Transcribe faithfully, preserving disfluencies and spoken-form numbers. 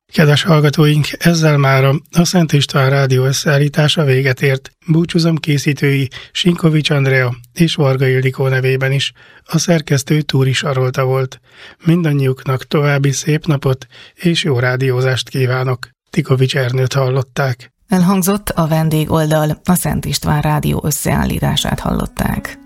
Kedves hallgatóink, ezzel már a Szent István Rádió összeállítása véget ért. Búcsúzom készítői Sinkovics Andrea és Varga Ildikó nevében is. A szerkesztő Túri Sarolta volt. Mindannyiuknak további szép napot és jó rádiózást kívánok. Tikovics Ernőt hallották. Elhangzott a vendégoldal, a Szent István Rádió összeállítását hallották.